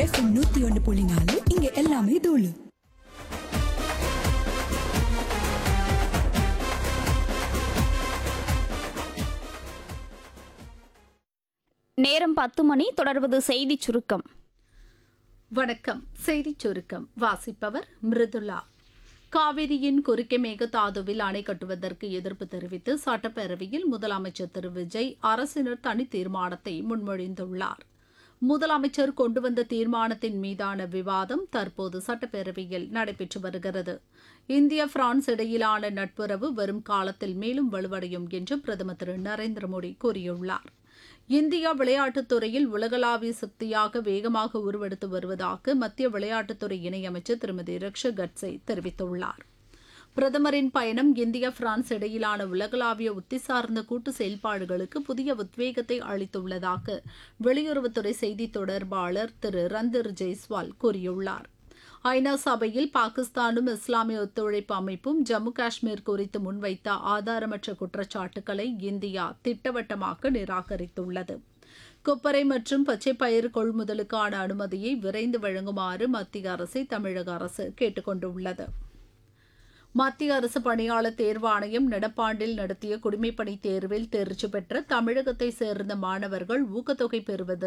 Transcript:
FM 101.4 இங்க எல்லாமே தூளு. நேரம் 10 மணி. தொடர்வது செய்திச் சுருக்கம். வணக்கம். செய்திச் சுருக்கம் வாசிப்பவர் மிருதுளா. காவிரியின் குறுக்கே மேகதாதுவில் அணை கட்டுவதற்கு எதிர்ப்பு தெரிவித்து சட்டப்பேரவையில் முதலமைச்சர் திரு விஜய் அரசினர் தனி தீர்மானத்தை முன்மொழிந்துள்ளார். முதலமைச்சர் கொண்டு வந்த தீர்மானத்தின் மீதான விவாதம் தற்போது சட்டப்பேரவையில் நடைபெற்று வருகிறது. இந்தியா பிரான்ஸ் இடையிலான நட்புறவு வரும் காலத்தில் மேலும் வலுவடையும் என்று பிரதமர் திரு நரேந்திர மோடி கூறியுள்ளார். இந்தியா விளையாட்டுத் துறையில் உலகளாவிய சக்தியாக வேகமாக உருவெடுத்து வருவதாக மத்திய விளையாட்டுத்துறை இணையமைச்சர் திருமதி ரிக்ஷா கட்சே தெரிவித்துள்ளார். பிரதமரின் பயணம் இந்தியா பிரான்ஸ் இடையிலான உலகளாவிய உத்தி சார்ந்த கூட்டு செயல்பாடுகளுக்கு புதிய உத்வேகத்தை அளித்துள்ளதாக வெளியுறவுத்துறை செய்தித் தொடர்பாளர் திரு ரந்தர் ஜெய்ஸ்வால் கூறியுள்ளார். ஐநா சபையில் பாகிஸ்தானும் இஸ்லாமிய ஒத்துழைப்பு அமைப்பும் ஜம்மு காஷ்மீர் குறித்து முன்வைத்த ஆதாரமற்ற குற்றச்சாட்டுக்களை இந்தியா திட்டவட்டமாக நிராகரித்துள்ளது. கொப்பரை மற்றும் பச்சை பயிர் கொள்முதலுக்கான அனுமதியை விரைந்து வழங்குமாறு மத்திய அரசை தமிழக அரசு கேட்டுக் கொண்டுள்ளது. மத்திய அரசு பணியாளர் தேர்வாணையம் நடப்பாண்டில் நடத்திய குடிமைப்பணி தேர்வில் தேர்ச்சி பெற்ற தமிழகத்தை சேர்ந்த மாணவர்கள் ஊக்கத்தொகை பெறுவதற்கு